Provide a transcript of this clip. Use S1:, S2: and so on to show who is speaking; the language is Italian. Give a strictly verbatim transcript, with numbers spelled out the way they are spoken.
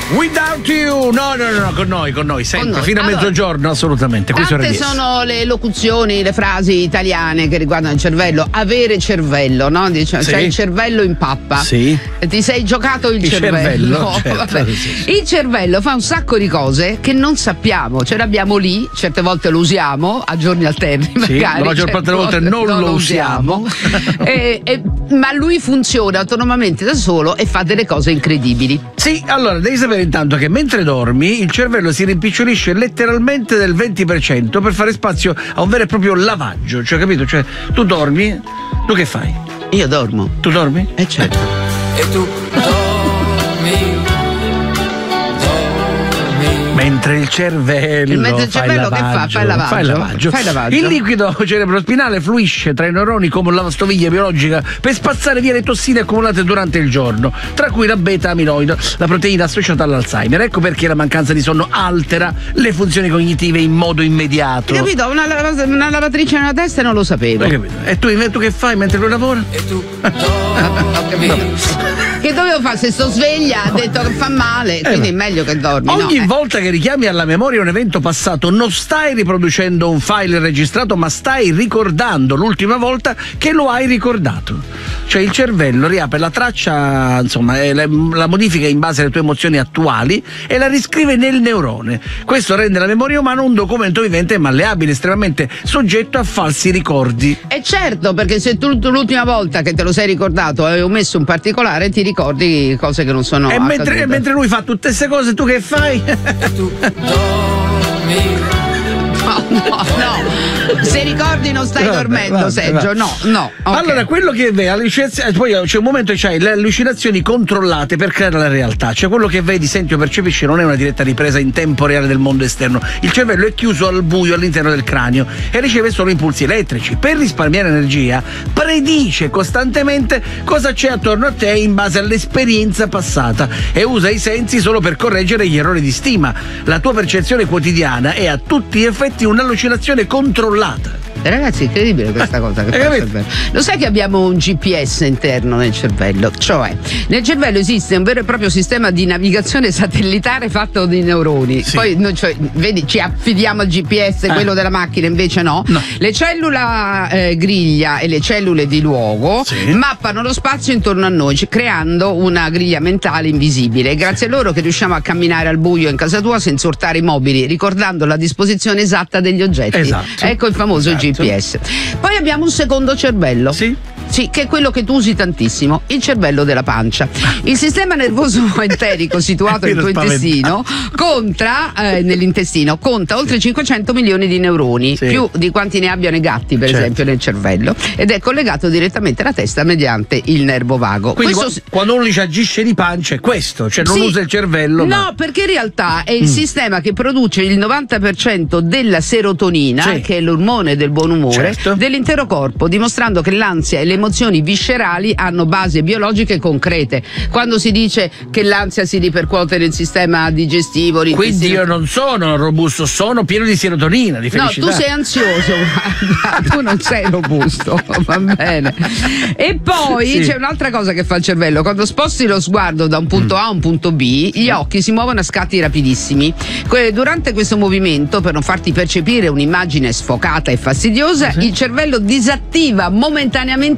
S1: Without you, no, no, no, con noi, con noi, sempre, con noi. Fino a
S2: allora,
S1: mezzogiorno, assolutamente.
S2: Tante sono le locuzioni, le frasi italiane che riguardano il cervello. Avere cervello, no? Dice, sì. C'è il cervello in pappa.
S1: Sì.
S2: Ti sei giocato il,
S1: il
S2: cervello.
S1: cervello certo, sì, sì.
S2: Il cervello fa un sacco di cose che non sappiamo, ce l'abbiamo lì, certe volte lo usiamo a giorni alterni,
S1: sì,
S2: magari.
S1: La maggior parte delle volte non, non lo usiamo.
S2: usiamo. e, e, ma lui funziona autonomamente da solo e fa delle cose incredibili.
S1: Sì, allora devi sapere intanto che mentre dormi il cervello si rimpicciolisce letteralmente del venti per cento per fare spazio a un vero e proprio lavaggio, cioè capito? Cioè tu dormi, tu che fai?
S2: Io dormo.
S1: Tu dormi?
S2: Eh certo.
S3: E tu dormi.
S1: Mentre il cervello,
S2: mentre il cervello
S1: fai
S2: che fa? Fai lavaggio.
S1: Fai lavaggio.
S2: Fai lavaggio.
S1: Il liquido cerebrospinale fluisce tra i neuroni come un lavastoviglie biologica per spazzare via le tossine accumulate durante il giorno, tra cui la beta-amiloide, la proteina associata all'Alzheimer. Ecco perché la mancanza di sonno altera le funzioni cognitive in modo immediato.
S2: Hai capito? Una, lava- una lavatrice nella testa e non lo sapevo.
S1: Hai capito? E tu, tu che fai mentre lui lavora?
S3: E tu dormi.
S2: Che dovevo fare? Se sto sveglia ha detto che fa male, quindi
S1: eh,
S2: è meglio che dormi.
S1: Ogni
S2: no?
S1: volta che richiami alla memoria un evento passato non stai riproducendo un file registrato, ma stai ricordando l'ultima volta che lo hai ricordato. Cioè il cervello riapre la traccia, insomma, la, la modifica in base alle tue emozioni attuali e la riscrive nel neurone. Questo rende la memoria umana un documento vivente e malleabile, estremamente soggetto a falsi ricordi.
S2: E certo, perché se tu, tu l'ultima volta che te lo sei ricordato avevi omesso un particolare, ti ricordi cose che non sono
S1: e mentre, e mentre lui fa tutte queste cose, tu che fai?
S3: E tu dormi.
S2: No, no, no. Se ricordi non stai
S1: Vabbè,
S2: dormendo,
S1: vabbè,
S2: Sergio.
S1: vabbè.
S2: No, no. Okay.
S1: Allora, quello che vedi, poi c'è un momento che c'hai le allucinazioni controllate per creare la realtà. Cioè quello che vedi, senti o percepisci non è una diretta ripresa in tempo reale del mondo esterno. Il cervello è chiuso al buio all'interno del cranio e riceve solo impulsi elettrici. Per risparmiare energia, predice costantemente cosa c'è attorno a te in base all'esperienza passata e usa i sensi solo per correggere gli errori di stima. La tua percezione quotidiana è a tutti gli effetti un'allucinazione controllata.
S2: Ragazzi, è incredibile questa cosa che fa il cervello. Lo sai che abbiamo un G P S interno nel cervello? Cioè, nel cervello esiste un vero e proprio sistema di navigazione satellitare fatto di neuroni.
S1: Sì.
S2: Poi, no, cioè, vedi, ci affidiamo al G P S, eh. quello della macchina invece no.
S1: no.
S2: Le cellule eh, griglia e le cellule di luogo
S1: sì.
S2: mappano lo spazio intorno a noi, creando una griglia mentale invisibile. È grazie sì. a loro che riusciamo a camminare al buio in casa tua senza urtare i mobili, ricordando la disposizione esatta degli oggetti.
S1: Esatto.
S2: Ecco il famoso
S1: esatto.
S2: G P S. Poi abbiamo un secondo cervello.
S1: Sì.
S2: Sì, che è quello che tu usi tantissimo, il cervello della pancia. Il sistema nervoso enterico situato nel tuo intestino conta, eh, nell'intestino, conta oltre cinquecento milioni di neuroni,
S1: sì.
S2: più di quanti ne abbiano i gatti, per
S1: certo.
S2: esempio, nel cervello, ed è collegato direttamente alla testa mediante il nervo vago.
S1: Quindi
S2: questo...
S1: qua, quando uno dice agisce di pancia è questo, cioè non
S2: sì.
S1: usa il cervello.
S2: No,
S1: ma...
S2: perché in realtà è il
S1: mm.
S2: sistema che produce il novanta per cento della serotonina,
S1: sì.
S2: che è l'ormone del buon umore,
S1: certo.
S2: dell'intero corpo, dimostrando che l'ansia e le emozioni viscerali hanno basi biologiche concrete. Quando si dice che l'ansia si ripercuote nel sistema digestivo,
S1: quindi io non sono robusto, sono pieno di serotonina, di felicità.
S2: No, tu sei ansioso, guarda, tu non sei robusto, va bene. E poi sì. c'è un'altra cosa che fa il cervello: quando sposti lo sguardo da un punto mm. A a un punto B, gli occhi si muovono a scatti rapidissimi. Durante questo movimento, per non farti percepire un'immagine sfocata e fastidiosa, sì. il cervello disattiva momentaneamente